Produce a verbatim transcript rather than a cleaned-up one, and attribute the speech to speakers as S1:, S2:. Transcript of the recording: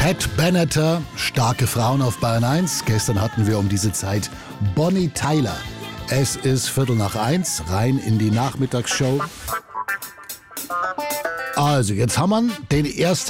S1: Pat Benatar, starke Frauen auf Bayern eins. Gestern hatten wir um diese Zeit Bonnie Tyler. Es ist Viertel nach eins, rein in die Nachmittagsshow. Also, jetzt haben wir den ersten